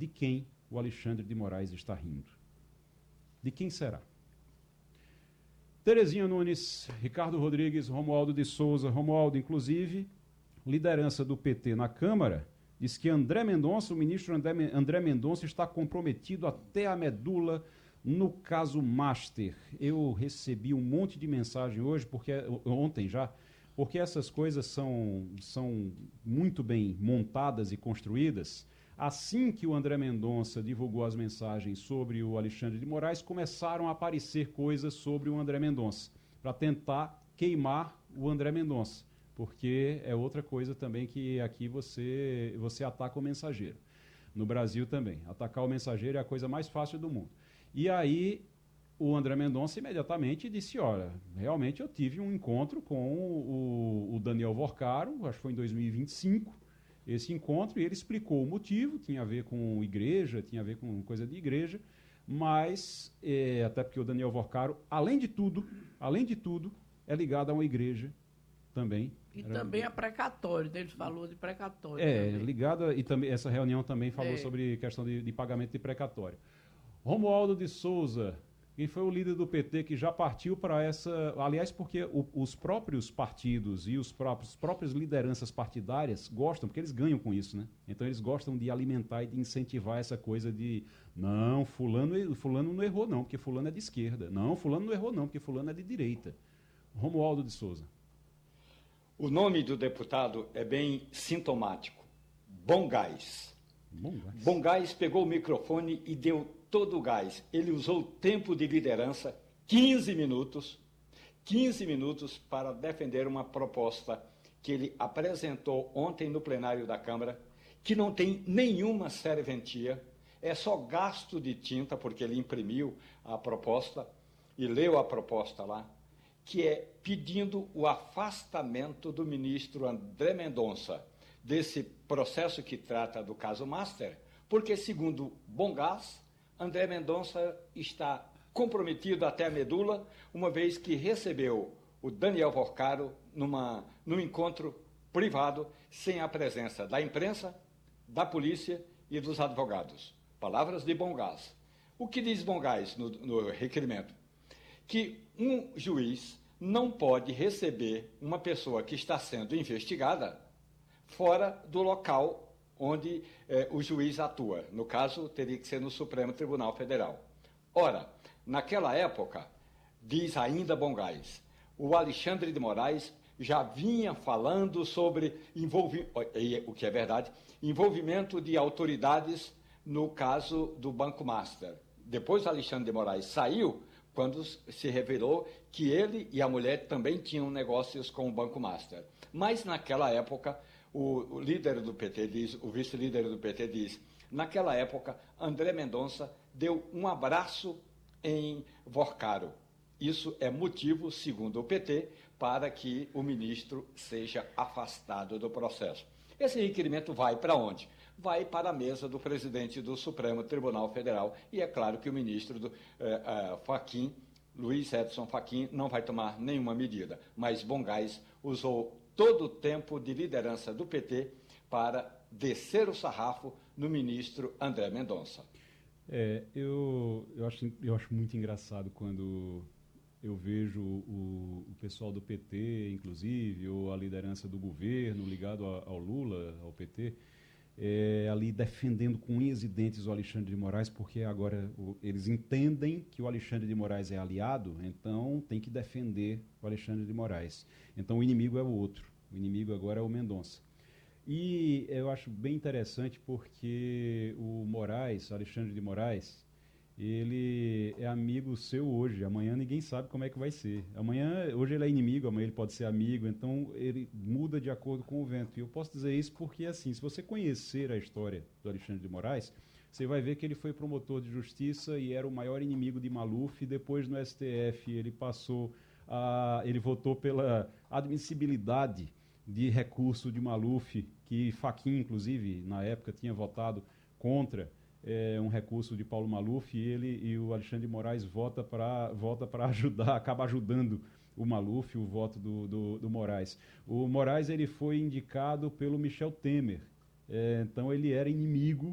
de quem o Alexandre de Moraes está rindo. De quem será? Terezinha Nunes, Ricardo Rodrigues, Romualdo de Souza. Romualdo, inclusive, liderança do PT na Câmara, diz que André Mendonça, o ministro André Mendonça, está comprometido até a medula no caso Master. Eu recebi um monte de mensagem hoje, ontem já, porque essas coisas são muito bem montadas e construídas. Assim que o André Mendonça divulgou as mensagens sobre o Alexandre de Moraes, começaram a aparecer coisas sobre o André Mendonça, para tentar queimar o André Mendonça, porque é outra coisa também que aqui você ataca o mensageiro. No Brasil também, atacar o mensageiro é a coisa mais fácil do mundo. E aí o André Mendonça imediatamente disse, olha, realmente eu tive um encontro com o Daniel Vorcaro, acho que foi em 2025, esse encontro, e ele explicou o motivo, tinha a ver com igreja, tinha a ver com coisa de igreja, mas, até porque o Daniel Vorcaro, além de tudo, é ligado a uma igreja também. E também a precatório, ele falou de precatório também. Ligada, e também essa reunião também falou sobre questão de pagamento de precatório. Romualdo de Souza, quem foi o líder do PT que já partiu para essa... Aliás, porque os próprios partidos e os próprias lideranças partidárias gostam, porque eles ganham com isso, né? Então eles gostam de alimentar e de incentivar essa coisa de não, fulano não errou não, porque fulano é de esquerda. Não, fulano não errou não, porque fulano é de direita. Romualdo de Souza. O nome do deputado é bem sintomático. Bom Gás. Bom Gás pegou o microfone e deu todo o gás. Ele usou o tempo de liderança, 15 minutos para defender uma proposta que ele apresentou ontem no plenário da Câmara, que não tem nenhuma serventia, é só gasto de tinta, porque ele imprimiu a proposta e leu a proposta lá, que é pedindo o afastamento do ministro André Mendonça desse processo que trata do caso Master, porque, segundo Bom Gás, André Mendonça está comprometido até a medula, uma vez que recebeu o Daniel Vorcaro num encontro privado, sem a presença da imprensa, da polícia e dos advogados. Palavras de Bom Gás. O que diz Bom Gás no requerimento? Que um juiz não pode receber uma pessoa que está sendo investigada fora do local onde o juiz atua. No caso, teria que ser no Supremo Tribunal Federal. Ora, naquela época, diz ainda Bom Gás, o Alexandre de Moraes já vinha falando sobre, o que é verdade, envolvimento de autoridades no caso do Banco Master. Depois o Alexandre de Moraes saiu, quando se revelou que ele e a mulher também tinham negócios com o Banco Master. Mas, naquela época, o líder do PT diz, o vice-líder do PT diz, naquela época, André Mendonça deu um abraço em Vorcaro. Isso é motivo, segundo o PT, para que o ministro seja afastado do processo. Esse requerimento vai para onde? Vai para a mesa do presidente do Supremo Tribunal Federal, e é claro que o ministro Fachin, Luiz Edson Fachin, não vai tomar nenhuma medida, mas Bom Gás usou todo o tempo de liderança do PT para descer o sarrafo no ministro André Mendonça. Eu acho muito engraçado quando eu vejo o pessoal do PT, inclusive, ou a liderança do governo ligado ao Lula, ao PT, ali defendendo com unhas e dentes o Alexandre de Moraes, porque agora eles entendem que o Alexandre de Moraes é aliado, então tem que defender o Alexandre de Moraes. Então o inimigo é o outro, o inimigo agora é o Mendonça. E eu acho bem interessante porque o Moraes, Alexandre de Moraes, ele é amigo seu hoje, amanhã ninguém sabe como é que vai ser. Hoje ele é inimigo, amanhã ele pode ser amigo, então ele muda de acordo com o vento. E eu posso dizer isso porque, assim, se você conhecer a história do Alexandre de Moraes, você vai ver que ele foi promotor de justiça e era o maior inimigo de Maluf, e depois no STF ele votou pela admissibilidade de recurso de Maluf, que Fachin, inclusive, na época tinha votado contra um recurso de Paulo Maluf, e o Alexandre de Moraes vota para ajudar, acaba ajudando o Maluf, o voto do Moraes. O Moraes ele foi indicado pelo Michel Temer, então ele era inimigo